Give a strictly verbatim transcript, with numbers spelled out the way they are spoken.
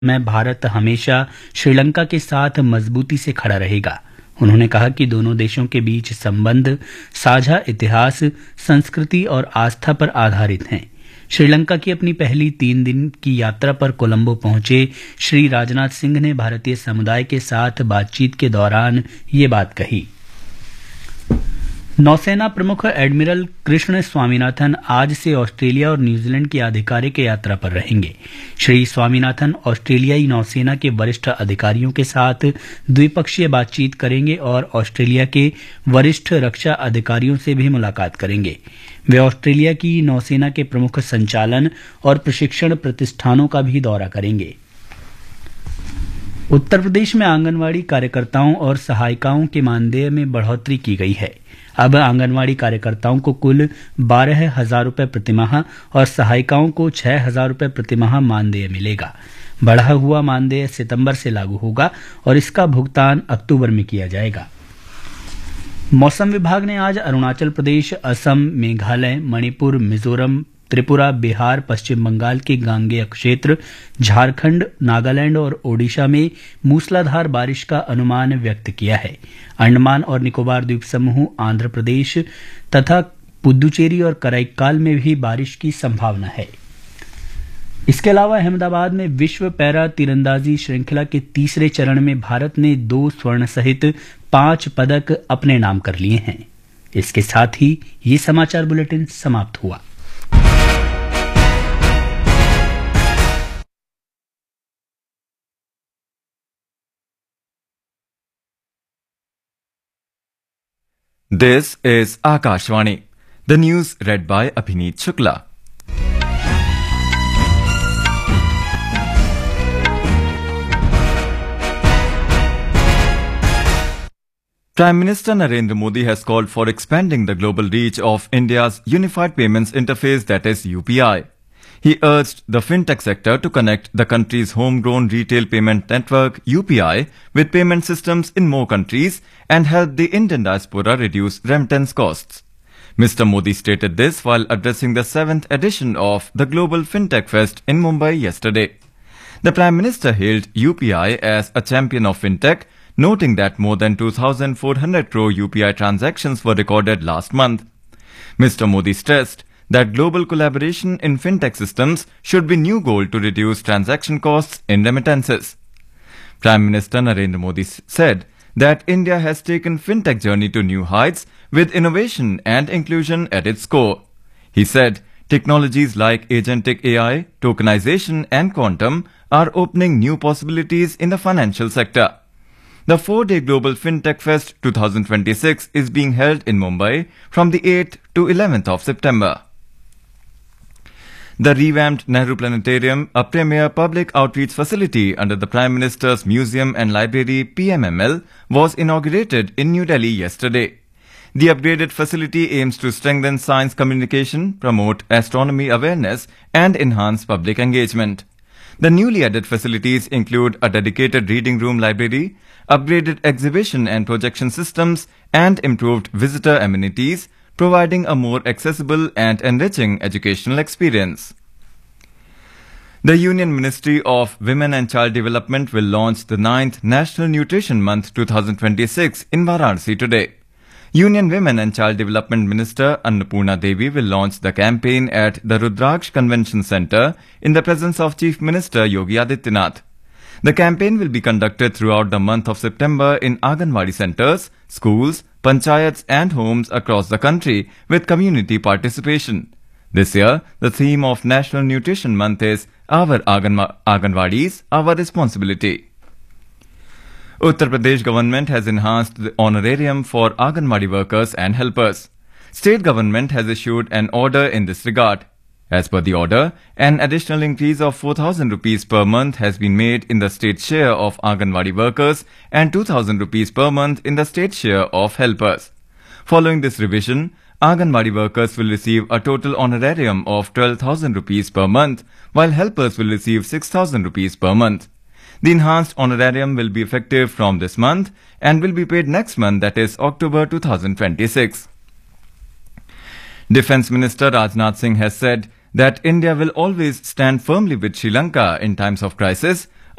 में भारत हमेशा श्रीलंका के साथ मजबूती से खड़ा रहेगा। उन्होंने कहा कि दोनों देशों के बीच संबंध साझा इतिहास, संस्कृति और आस्था पर आधारित हैं। श्रीलंका की अपनी पहली तीन दिन की यात्रा पर कोलंबो पहुंचे श्री राजनाथ सिंह ने भारतीय समुदाय के साथ बातचीत के दौरान ये बात कही। नौसेना प्रमुख एडमिरल कृष्ण स्वामीनाथन आज से ऑस्ट्रेलिया और न्यूजीलैंड की आधिकारिक यात्रा पर रहेंगे। श्री स्वामीनाथन ऑस्ट्रेलियाई नौसेना के वरिष्ठ अधिकारियों के साथ द्विपक्षीय बातचीत करेंगे और ऑस्ट्रेलिया के वरिष्ठ रक्षा अधिकारियों से भी मुलाकात करेंगे। वे ऑस्ट्रेलिया की नौसेना के प्रमुख संचालन और प्रशिक्षण प्रतिष्ठानों का भी दौरा करेंगे। उत्तर प्रदेश में आंगनवाड़ी कार्यकर्ताओं और सहायिकाओं के मानदेय में बढ़ोतरी की गई है। अब आंगनवाड़ी कार्यकर्ताओं को कुल बारह हजार रुपये प्रतिमाह और सहायिकाओं को छह हजार रुपये प्रतिमाह मानदेय मिलेगा। बढ़ा हुआ मानदेय सितंबर से लागू होगा और इसका भुगतान अक्टूबर में किया जाएगा। मौसम विभाग ने आज अरुणाचल प्रदेश, असम, मेघालय, मणिपुर, मिजोरम, त्रिपुरा, बिहार, पश्चिम बंगाल के गांगेय क्षेत्र, झारखंड, नागालैंड और ओडिशा में मूसलाधार बारिश का अनुमान व्यक्त किया है। अंडमान और निकोबार द्वीप समूह, आंध्र प्रदेश तथा पुदुचेरी और कराईकाल में भी बारिश की संभावना है। इसके अलावा अहमदाबाद में विश्व पैरा तीरंदाजी श्रृंखला के तीसरे चरण में भारत ने दो स्वर्ण सहित पांच पदक अपने नाम कर लिए हैं। इसके साथ ही ये समाचार बुलेटिन समाप्त हुआ। This is Akashvani. The news read by Abhineet Shukla. Prime Minister Narendra Modi has called for expanding the global reach of India's Unified Payments Interface, that is U P I. He urged the fintech sector to connect the country's homegrown retail payment network U P I with payment systems in more countries and help the Indian diaspora reduce remittance costs. Mister Modi stated this while addressing the seventh edition of the Global Fintech Fest in Mumbai yesterday. The Prime Minister hailed U P I as a champion of fintech, noting that more than two thousand four hundred crore U P I transactions were recorded last month. Mister Modi stressed that global collaboration in fintech systems should be new goal to reduce transaction costs in remittances. Prime Minister Narendra Modi said that India has taken fintech journey to new heights with innovation and inclusion at its core. He said technologies like agentic A I, tokenization and quantum are opening new possibilities in the financial sector. The four-day Global Fintech Fest twenty twenty-six is being held in Mumbai from the eighth to eleventh of September. The revamped Nehru Planetarium, a premier public outreach facility under the Prime Minister's Museum and Library P M M L, was inaugurated in New Delhi yesterday. The upgraded facility aims to strengthen science communication, promote astronomy awareness, and enhance public engagement. The newly added facilities include a dedicated reading room library, upgraded exhibition and projection systems, and improved visitor amenities, providing a more accessible and enriching educational experience. The Union Ministry of Women and Child Development will launch the ninth National Nutrition Month twenty twenty-six in Varanasi today. Union Women and Child Development Minister Annapurna Devi will launch the campaign at the Rudraksh Convention Centre in the presence of Chief Minister Yogi Adityanath. The campaign will be conducted throughout the month of September in Anganwadi centres, schools, panchayats and homes across the country with community participation. This year, the theme of National Nutrition Month is Our Anganwa- Anganwadis, Our Responsibility. Uttar Pradesh government has enhanced the honorarium for Anganwadi workers and helpers. State government has issued an order in this regard. As per the order, an additional increase of four thousand rupees per month has been made in the state share of Anganwadi workers and two thousand rupees per month in the state share of helpers. Following this revision, Anganwadi workers will receive a total honorarium of twelve thousand rupees per month, while helpers will receive six thousand rupees per month. The enhanced honorarium will be effective from this month and will be paid next month, that is October twenty twenty-six. Defence Minister Rajnath Singh has said that India will always stand firmly with Sri Lanka in times of crisis,